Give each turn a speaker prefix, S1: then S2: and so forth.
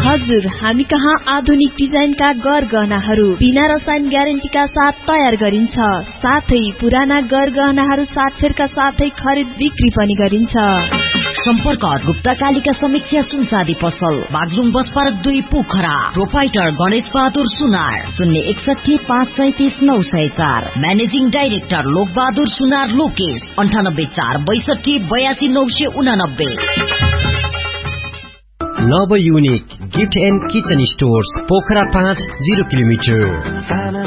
S1: हजुर, हामी कहाँ आधुनिक डिजाइनका गहनाहरू बिना रसायन ग्यारेन्टीका साथ तयार गरिन्छ। साथै पुराना गहनाहरू साक्षरका साथै खरिद बिक्री पनि गरिन्छ।
S2: सम्पर्क गुप्ता कालिका समीक्षा सुनचाँदी पसल, Baglung bus park 2 Pokhara. Proprietor Ganesh Bahadur सुनार, 061533904। म्यानेजिङ डाइरेक्टर लोक बहादुर सुनार लोकेश, 9846282989।
S3: नव unique gift and kitchen stores, Pokhara 5 0 kilometre.